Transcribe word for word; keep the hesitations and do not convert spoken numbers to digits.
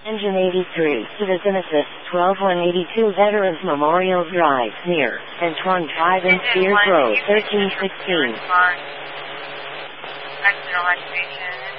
Engine eighty-three, Citizen Assist, twelve one eighty-two Veterans Memorial Drive, near Antoine Drive and Spears Road, thirteen sixteen. Exit Station.